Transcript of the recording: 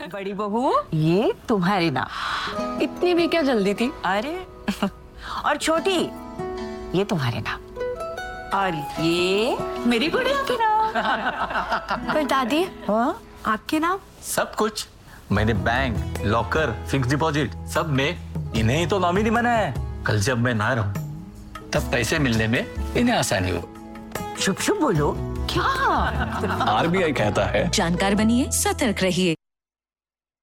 बड़ी बहू, ये तुम्हारे नाम। इतनी भी क्या जल्दी थी? अरे और छोटी, ये तुम्हारे नाम। और ये मेरी गुड़िया के नाम। पर दादी, हाँ? आपके नाम? सब कुछ मैंने बैंक, लॉकर, फिक्स डिपॉजिट सब में इन्हें ही तो नॉमिनी बनाया है। कल जब मैं ना रहूं तब पैसे मिलने में इन्हें आसानी हो। शुभ शुभ बोलो। क्या? आरबीआई कहता है जानकार बनिए, सतर्क रहिए।